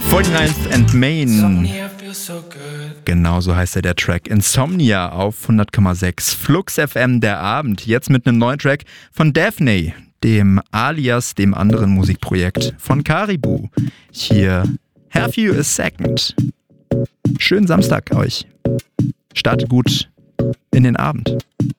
49th and Main. Genau so heißt der Track. Insomnia auf 100,6. Flux FM der Abend. Jetzt mit einem neuen Track von Daphne, dem alias dem anderen Musikprojekt von Caribou. Hier Have You a Second. Schönen Samstag euch. Startet gut in den Abend.